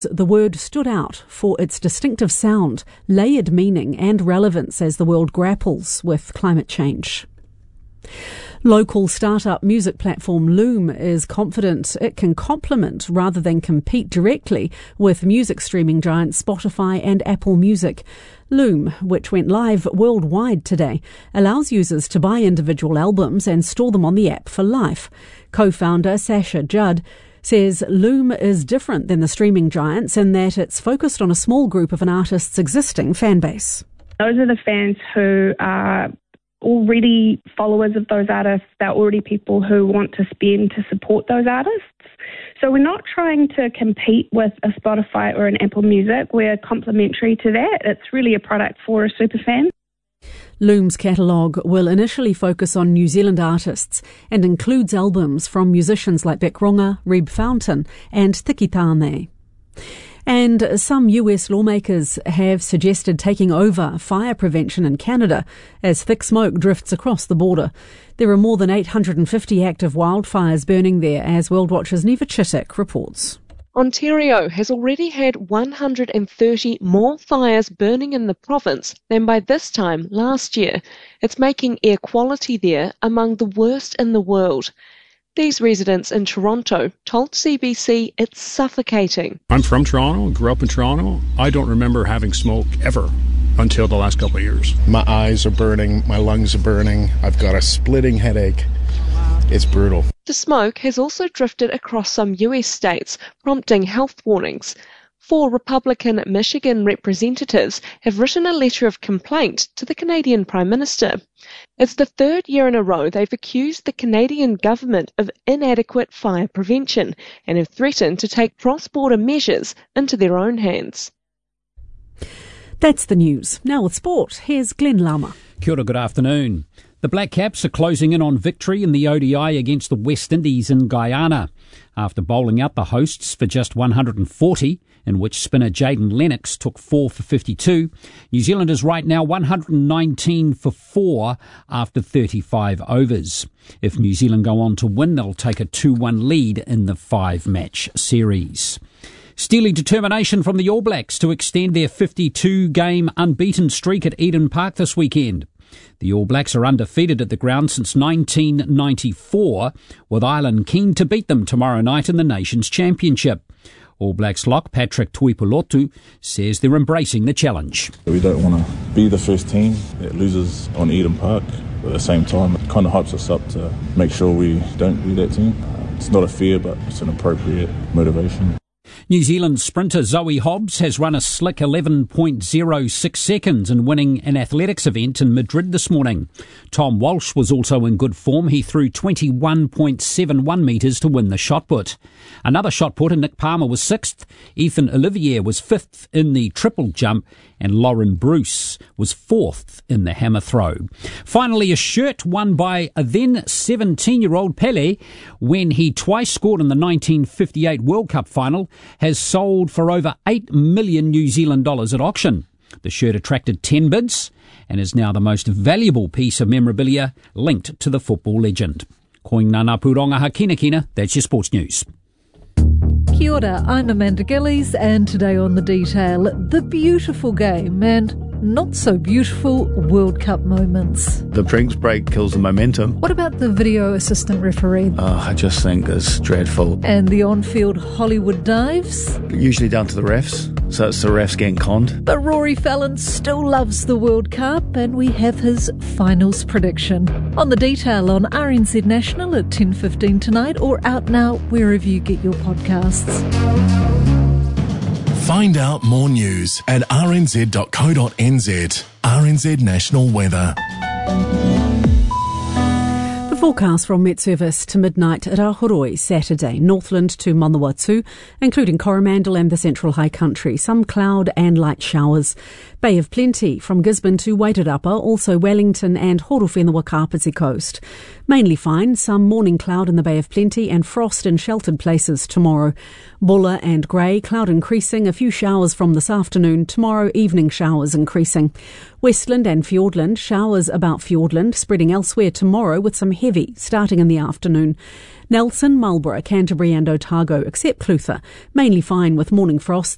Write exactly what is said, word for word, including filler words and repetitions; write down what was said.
The word stood out for its distinctive sound, layered meaning and relevance as the world grapples with climate change. Local startup music platform Loom is confident it can complement rather than compete directly with music streaming giants Spotify and Apple Music. Loom, which went live worldwide today, allows users to buy individual albums and store them on the app for life. Co-founder Sasha Judd says Loom is different than the streaming giants in that it's focused on a small group of an artist's existing fan base. Those are the fans who are already followers of those artists. They're already people who want to spend to support those artists. So we're not trying to compete with a Spotify or an Apple Music. We're complementary to that. It's really a product for a superfan. Loom's catalogue will initially focus on New Zealand artists and includes albums from musicians like Beck Ronga, Reb Fountain and Tiki Tāne. And some U S lawmakers have suggested taking over fire prevention in Canada as thick smoke drifts across the border. There are more than eight hundred fifty active wildfires burning there, as Worldwatch's Neva Chittick reports. Ontario has already had one hundred thirty more fires burning in the province than by this time last year. It's making air quality there among the worst in the world. These residents in Toronto told C B C it's suffocating. I'm from Toronto, grew up in Toronto. I don't remember having smoke ever until the last couple of years. My eyes are burning, my lungs are burning, I've got a splitting headache. It's brutal. The smoke has also drifted across some U S states, prompting health warnings. Four Republican Michigan representatives have written a letter of complaint to the Canadian Prime Minister. It's the third year in a row they've accused the Canadian government of inadequate fire prevention and have threatened to take cross-border measures into their own hands. That's the news. Now with sport, here's Glenn Lama. Kia ora, good afternoon. The Black Caps are closing in on victory in the O D I against the West Indies in Guyana. After bowling out the hosts for just one hundred forty, in which spinner Jayden Lennox took four for fifty-two, New Zealand is right now one hundred nineteen for four after thirty-five overs. If New Zealand go on to win, they'll take a two one lead in the five-match series. Steely determination from the All Blacks to extend their fifty-two game unbeaten streak at Eden Park this weekend. The All Blacks are undefeated at the ground since nineteen ninety-four, with Ireland keen to beat them tomorrow night in the Nations Championship. All Blacks lock Patrick Tuipulotu says they're embracing the challenge. We don't want to be the first team that loses on Eden Park, but at the same time it kind of hypes us up to make sure we don't be that team. It's not a fear, but it's an appropriate motivation. New Zealand sprinter Zoe Hobbs has run a slick eleven point oh six seconds in winning an athletics event in Madrid this morning. Tom Walsh was also in good form. He threw twenty-one point seven one metres to win the shot put. Another shot putter, Nick Palmer, was sixth. Ethan Olivier was fifth in the triple jump, and Lauren Bruce was fourth in the hammer throw. Finally, a shirt won by a then seventeen-year-old Pelé when he twice scored in the nineteen fifty-eight World Cup final has sold for over eight million New Zealand dollars at auction. The shirt attracted ten bids and is now the most valuable piece of memorabilia linked to the football legend. Koing Nana Puronga Hakina Kina, that's your sports news. Kia ora, I'm Amanda Gillies, and today on The Detail, the beautiful game and not so beautiful World Cup moments. The drinks break kills the momentum. What about the video assistant referee? Oh, I just think it's dreadful. And the on-field Hollywood dives? Usually down to the refs, so it's the refs getting conned. But Rory Fallon still loves the World Cup, and we have his finals prediction. On The Detail on R N Z National at ten fifteen tonight, or out now wherever you get your podcasts. Find out more news at r n z dot co dot n z. R N Z National Weather. The forecast from Met Service to midnight at Ahoroi Saturday. Northland to Manawatu, including Coromandel and the Central High Country. Some cloud and light showers. Bay of Plenty from Gisborne to Wairarapa, also Wellington and Horowhenua Kapiti coast. Mainly fine, some morning cloud in the Bay of Plenty and frost in sheltered places tomorrow. Bulla and grey, cloud increasing, a few showers from this afternoon. Tomorrow, evening showers increasing. Westland and Fiordland, showers about Fiordland, spreading elsewhere tomorrow with some heavy starting in the afternoon. Nelson, Marlborough, Canterbury and Otago, except Clutha, mainly fine with morning frost.